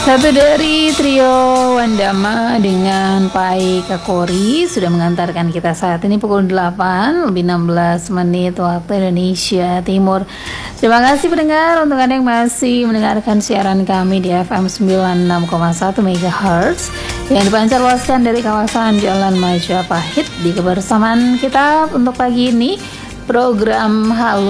Satu dari trio Wandama dengan Pai Kakori sudah mengantarkan kita saat ini pukul 8 lebih 16 menit waktu Indonesia Timur. Terima kasih pendengar untuk Anda yang masih mendengarkan siaran kami di FM 96,1 MHz yang dipancar luaskan dari kawasan Jalan Majapahit. Di kebersamaan kita untuk pagi ini program Halo